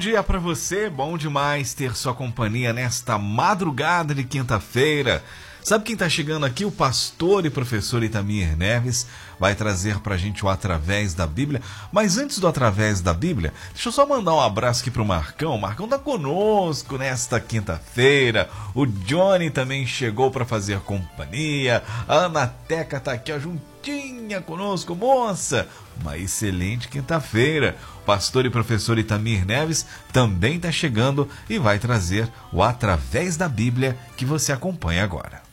dia para você, bom demais ter sua companhia nesta madrugada de quinta-feira. Sabe quem está chegando aqui? O pastor e professor Itamir Neves vai trazer para a gente o Através da Bíblia. Mas antes do Através da Bíblia, deixa eu só mandar um abraço aqui pro Marcão. O Marcão tá conosco nesta quinta-feira. O Johnny também chegou para fazer companhia. A Ana Teca tá aqui, ó, juntinha conosco, moça. Uma excelente quinta-feira. O pastor e professor Itamir Neves também está chegando e vai trazer o Através da Bíblia que você acompanha agora.